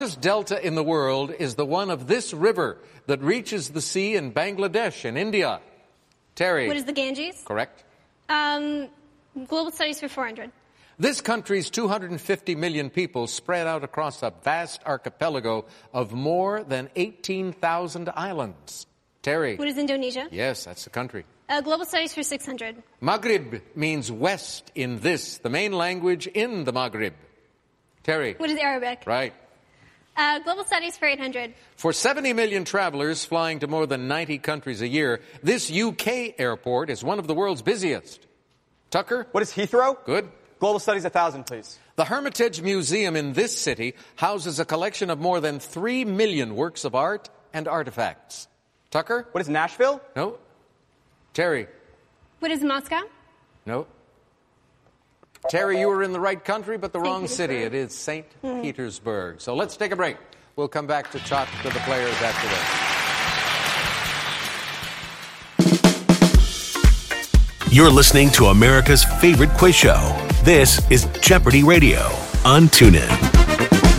largest delta in the world is the one of this river that reaches the sea in Bangladesh and India? Terry. What is the Ganges? Correct. Global studies for 400. This country's 250 million people spread out across a vast archipelago of more than 18,000 islands. Terry. What is Indonesia? Yes, that's the country. Global studies for 600. Maghrib means west in the main language in the Maghrib. Terry. What is Arabic? Right. Global studies for 800. For 70 million travelers flying to more than 90 countries a year, this UK airport is one of the world's busiest. Tucker? What is Heathrow? Good. Global studies 1,000, please. The Hermitage Museum in this city houses a collection of more than 3 million works of art and artifacts. Tucker? What is Nashville? No. Terry? What is Moscow? No. Terry, you were in the right country, but the wrong city. It is St. Petersburg. So let's take a break. We'll come back to talk to the players after this. You're listening to America's favorite quiz show. This is Jeopardy Radio on TuneIn.